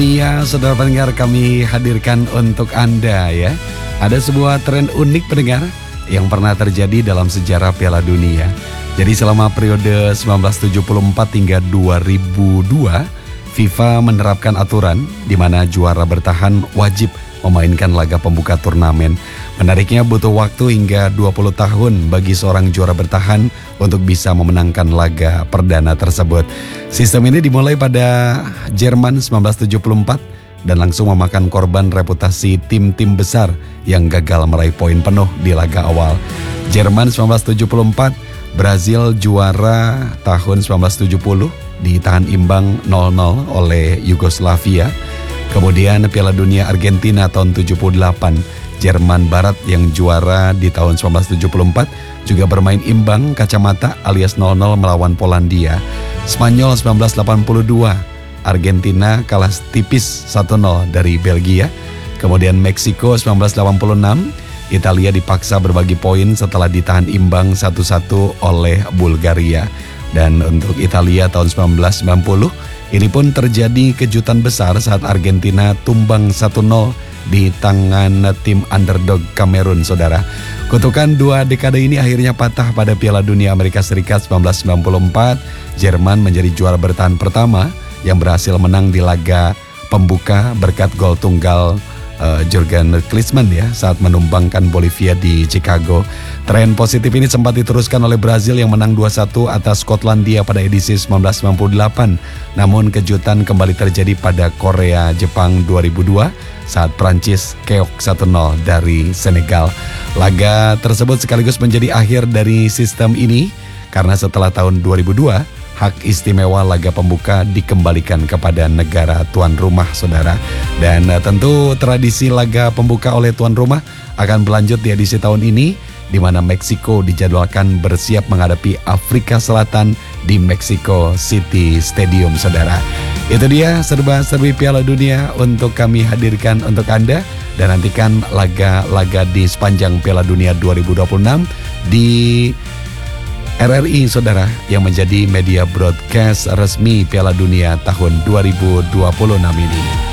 Dunia, saudara pendengar, kami hadirkan untuk Anda ya. Ada sebuah tren unik pendengar yang pernah terjadi dalam sejarah Piala Dunia. Jadi selama periode 1974 hingga 2002, FIFA menerapkan aturan di mana juara bertahan wajib memainkan laga pembuka turnamen. Menariknya butuh waktu hingga 20 tahun bagi seorang juara bertahan untuk bisa memenangkan laga perdana tersebut. Sistem ini dimulai pada Jerman 1974 dan langsung memakan korban reputasi tim-tim besar yang gagal meraih poin penuh di laga awal. Jerman 1974, Brazil juara tahun 1970 ditahan imbang 0-0 oleh Yugoslavia. Kemudian Piala Dunia Argentina tahun 78, Jerman Barat yang juara di tahun 1974 juga bermain imbang kacamata alias 0-0 melawan Polandia. Spanyol 1982, Argentina kalah tipis 1-0 dari Belgia. Kemudian Meksiko 1986, Italia dipaksa berbagi poin setelah ditahan imbang 1-1 oleh Bulgaria. Dan untuk Italia tahun 1990, ini pun terjadi kejutan besar saat Argentina tumbang 1-0 di tangan tim underdog Kamerun, saudara. Kutukan dua dekade ini akhirnya patah pada Piala Dunia Amerika Serikat 1994. Jerman menjadi juara bertahan pertama yang berhasil menang di laga pembuka berkat gol tunggal Jurgen Klinsmann ya saat menumbangkan Bolivia di Chicago. Tren positif ini sempat diteruskan oleh Brazil yang menang 2-1 atas Skotlandia pada edisi 1998. Namun kejutan kembali terjadi pada Korea Jepang 2002 saat Prancis keok 1-0 dari Senegal. Laga tersebut sekaligus menjadi akhir dari sistem ini karena setelah tahun 2002 hak istimewa laga pembuka dikembalikan kepada negara tuan rumah, saudara. Dan tentu tradisi laga pembuka oleh tuan rumah akan berlanjut di edisi tahun ini, di mana Meksiko dijadwalkan bersiap menghadapi Afrika Selatan di Mexico City Stadium, saudara. Itu dia serba-serbi Piala Dunia untuk kami hadirkan untuk Anda. Dan nantikan laga-laga di sepanjang Piala Dunia 2026 di RRI, saudara, yang menjadi media broadcast resmi Piala Dunia tahun 2026 ini.